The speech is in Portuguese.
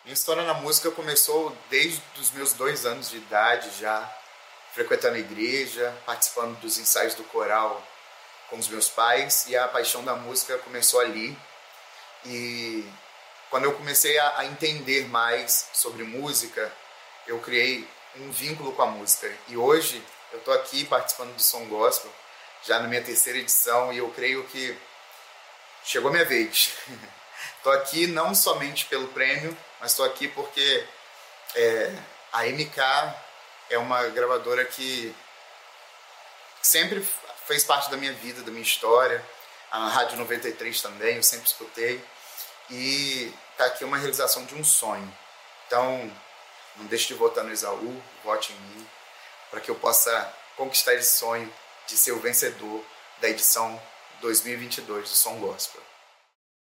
Minha história na música começou desde os meus 2 anos de idade já, frequentando a igreja, participando dos ensaios do coral com os meus pais, e a paixão da música começou ali. E quando eu comecei a entender mais sobre música, eu criei um vínculo com a música. E hoje eu estou aqui participando do Som Gospel, já na minha terceira edição, e eu creio que chegou a minha vez. Estou aqui não somente pelo prêmio, mas estou aqui porque a MK é uma gravadora que sempre fez parte da minha vida, da minha história. A Rádio 93 também, eu sempre escutei. E está aqui uma realização de um sonho. Então, não deixe de votar no Esaú, vote em mim, para que eu possa conquistar esse sonho de ser o vencedor da edição 2022 do Som Gospel.